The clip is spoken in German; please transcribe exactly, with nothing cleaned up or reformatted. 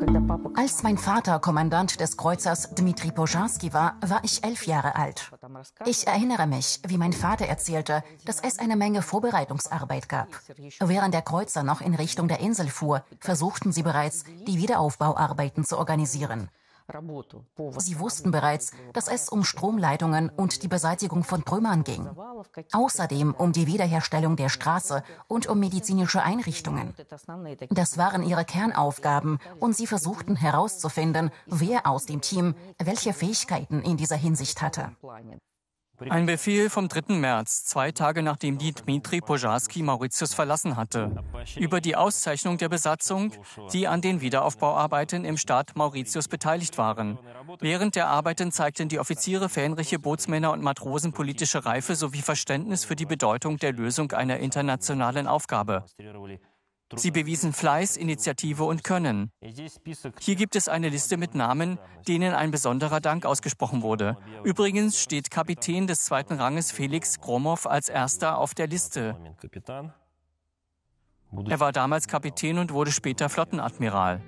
Als mein Vater Kommandant des Kreuzers Dmitri Pozharsky war, war ich elf Jahre alt. Ich erinnere mich, wie mein Vater erzählte, dass es eine Menge Vorbereitungsarbeit gab. Während der Kreuzer noch in Richtung der Insel fuhr, versuchten sie bereits, die Wiederaufbauarbeiten zu organisieren. Sie wussten bereits, dass es um Stromleitungen und die Beseitigung von Trümmern ging. Außerdem um die Wiederherstellung der Straße und um medizinische Einrichtungen. Das waren ihre Kernaufgaben und sie versuchten herauszufinden, wer aus dem Team welche Fähigkeiten in dieser Hinsicht hatte. Ein Befehl vom dritten März, zwei Tage nachdem Dmitri Pozharsky Mauritius verlassen hatte, über die Auszeichnung der Besatzung, die an den Wiederaufbauarbeiten im Staat Mauritius beteiligt waren. Während der Arbeiten zeigten die Offiziere, Fähnriche, Bootsmänner und Matrosen politische Reife sowie Verständnis für die Bedeutung der Lösung einer internationalen Aufgabe. Sie bewiesen Fleiß, Initiative und Können. Hier gibt es eine Liste mit Namen, denen ein besonderer Dank ausgesprochen wurde. Übrigens steht Kapitän des zweiten Ranges Felix Gromow als erster auf der Liste. Er war damals Kapitän und wurde später Flottenadmiral.